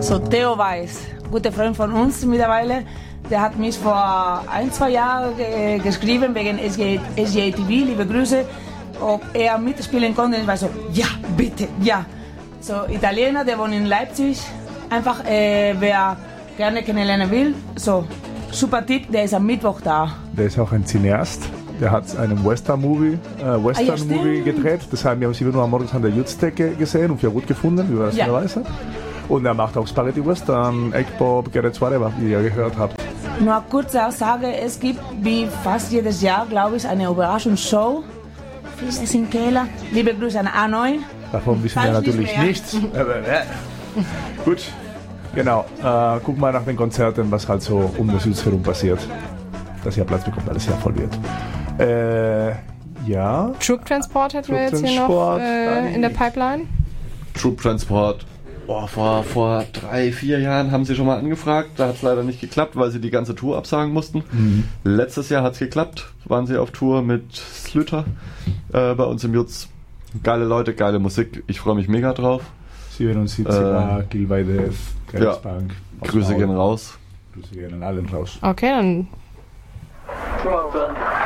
So Theo Weiß, guter Freund von uns mittlerweile, der hat mich vor 1-2 Jahren geschrieben wegen SGTV, liebe Grüße, ob er mitspielen konnte. Ich war so, ja, bitte, ja. So Italiener, der wohnt in Leipzig, einfach wer gerne kennenlernen will, so super Tipp, der ist am Mittwoch da. Der ist auch ein Cineast. Der hat einen Western-Movie gedreht. Das haben wir um 7 Uhr morgens an der Jutzdecke gesehen und für gut gefunden, wie man das weiß. Und er macht auch Spaghetti Western, Eggpop, Garrett's Whatever, wie ihr gehört habt. Nur kurze Aussage, es gibt wie fast jedes Jahr, glaube ich, eine Überraschungsshow. Vieles im Keller. Liebe Grüße an A9. Davon wissen wir natürlich nichts. Gut, genau. Guck mal nach den Konzerten, was halt so um das Jutz herum passiert. Dass ihr Platz bekommt, alles sehr voll wird. Ja. Troop Transport hätten wir jetzt hier noch in der Pipeline. Troop Transport. Vor 3-4 Jahren haben sie schon mal angefragt. Da hat es leider nicht geklappt, weil sie die ganze Tour absagen mussten. Letztes Jahr hat es geklappt. Waren sie auf Tour mit Slüter bei uns im Jutz. Geile Leute, geile Musik. Ich freue mich mega drauf. 77er, Gilweide, Grenzbank. Grüße gehen raus. Grüße gehen an allen raus. Okay, dann.